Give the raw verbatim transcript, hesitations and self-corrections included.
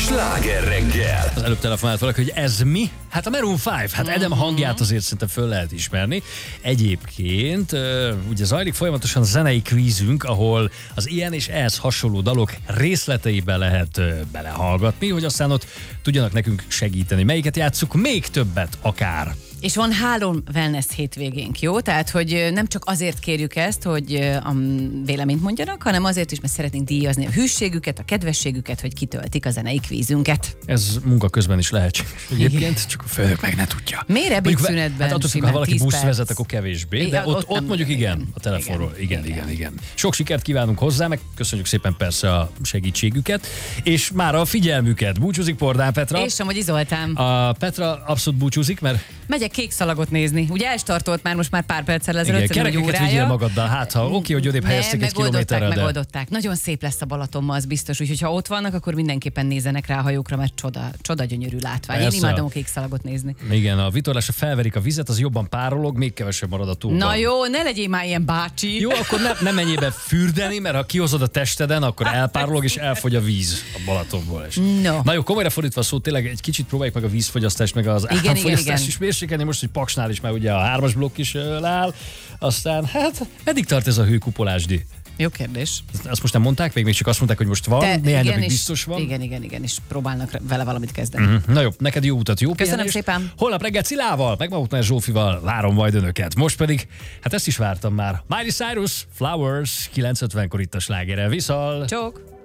Sláger reggel. Az előbb telefonált valaki, hogy ez mi? Hát a Maroon öt. Hát Edem hangját azért szerintem föl lehet ismerni. Egyébként ugye zajlik folyamatosan zenei kvízünk, ahol az ilyen és ehhez hasonló dalok részleteibe lehet belehallgatni, hogy aztán ott tudjanak nekünk segíteni. Melyiket játsszuk még többet akár. És van három wellness hétvégénk, jó? Tehát, hogy nem csak azért kérjük ezt, hogy a véleményt mondjanak, hanem azért is, mert szeretnénk díjazni a hűségüket, a kedvességüket, hogy kitöltik a zenei kvízünket. Ez munka közben is lehetséges. Egyébként csak a főnök meg ne tudja. Miért ebédszünetben? Hát attól függ, ha valaki buszt vezet, akkor kevésbé, de ott, ott, ott mondjuk igen, igen, a telefonról. Igen, igen, igen, igen. Sok sikert kívánunk hozzá, meg köszönjük szépen persze a segítségüket, és már a figyelmüket. Búcsúzik Pordán Petra. És Somogyi Zoltán. A Petra abszolút búcsúzik, mert megyek kék szalagot nézni. Ugye elstartolt már most már pár perccel ezelőtt, igen, kerekeket vigyél magaddal, hát ha oké, hogy odébb helyeztek egy kilométerrel, de... megoldották. Nagyon szép lesz a Balaton, az biztos, úgyhogy ha ott vannak, akkor mindenképpen nézzenek rá a hajókra, mert csoda, csoda gyönyörű látvány. Én imádom a kék szalagot nézni. Igen, a vitorlásra felverik a vizet, az jobban párolog, még kevesebb marad a túlban. Na jó, ne legyél már ilyen bácsi. Jó, akkor ne, ne menjél be fürdeni, mert ha kihozod a testeden, akkor elpárolog és elfogy a víz a Balatonból is. No. Na jó, komolyra fordítva a szó, tényleg egy kicsit próbáljuk meg a vízfogyasztást, meg az áramfogyasztást is mérsékelni. Most, hogy Paksnál is már ugye a hármas blokk is leáll. Aztán, hát, meddig tart ez a hőkupolásdi? Jó kérdés. Azt most nem mondták, még, még csak azt mondták, hogy most van, de néhány napig és, biztos van. Igen, igen, igen, és próbálnak vele valamit kezdeni. Uh-huh. Na jó, neked jó utat, jó Köszönöm pihenést. szépen. Holnap reggel Cilával, meg Mautner Zsófival várom majd önöket. Most pedig, hát ezt is vártam már. Miley Cyrus, Flowers, kilenc ötvenkor itt a slágerrel. Viszal! Csók!